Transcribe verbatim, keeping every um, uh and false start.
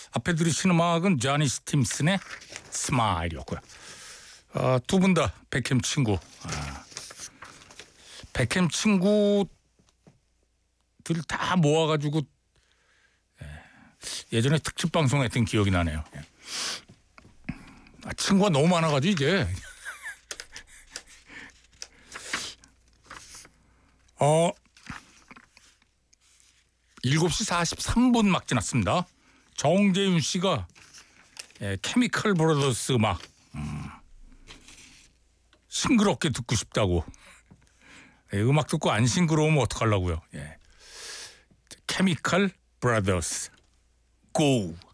앞에 들으신 음악은 조니 스팀슨의 스마일이었고요. 아, 두 분 다 백햄 친구. 아, 백햄 친구들 다 모아가지고 예전에 특집 방송했던 기억이 나네요. 아, 친구가 너무 많아가지고 이제 어 일곱 시 사십삼 분 막 지났습니다. 정재윤 씨가 예, 케미컬 브라더스 음악 음, 싱그럽게 듣고 싶다고. 예, 음악 듣고 안 싱그러우면 어떡하려고요. 예. 케미컬 브라더스 고.